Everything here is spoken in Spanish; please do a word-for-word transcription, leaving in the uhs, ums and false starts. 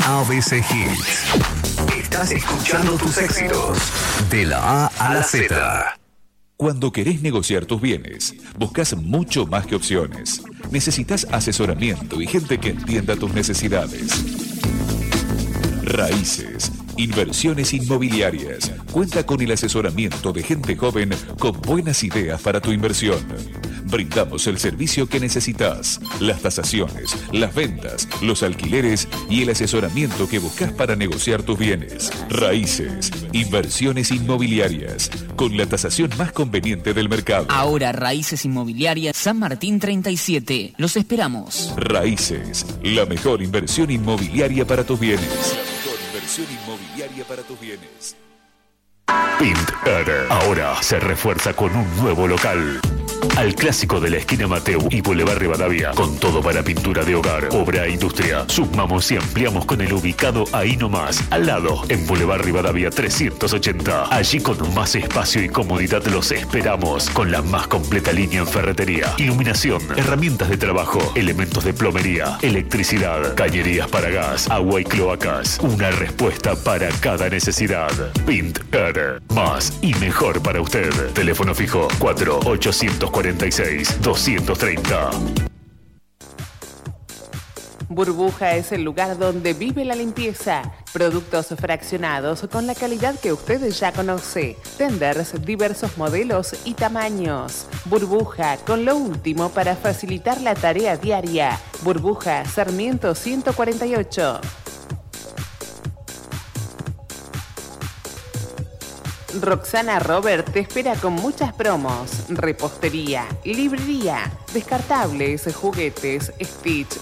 A B C Hits. Estás escuchando tus éxitos de la A a la Z. Cuando querés negociar tus bienes, buscas mucho más que opciones. Necesitas asesoramiento y gente que entienda tus necesidades. Raíces, inversiones inmobiliarias. Cuenta con el asesoramiento de gente joven con buenas ideas para tu inversión. Brindamos el servicio que necesitas, las tasaciones, las ventas, los alquileres y el asesoramiento que buscas para negociar tus bienes. Raíces, inversiones inmobiliarias, con la tasación más conveniente del mercado. Ahora Raíces Inmobiliarias San Martín treinta y siete. Los esperamos. Raíces, la mejor inversión inmobiliaria para tus bienes. La mejor inversión inmobiliaria para tus bienes. Pint Earth ahora se refuerza con un nuevo local. Al clásico de la esquina Mateu y Boulevard Rivadavia, con todo para pintura de hogar, obra e industria. Sumamos y ampliamos con el ubicado ahí nomás, al lado, en Boulevard Rivadavia trescientos ochenta. Allí con más espacio y comodidad los esperamos, con la más completa línea en ferretería, iluminación, herramientas de trabajo, elementos de plomería, electricidad, cañerías para gas, agua y cloacas. Una respuesta para cada necesidad. Pint Earth, más y mejor para usted. Teléfono fijo cuatro ochocientos cuarenta y seis doscientos treinta. Burbuja es el lugar donde vive la limpieza. Productos fraccionados con la calidad que usted ya conoce. Tenders, diversos modelos y tamaños. Burbuja, con lo último para facilitar la tarea diaria. Burbuja, Sarmiento ciento cuarenta y ocho. Roxana Robert te espera con muchas promos, repostería, librería, descartables, juguetes, Stitch,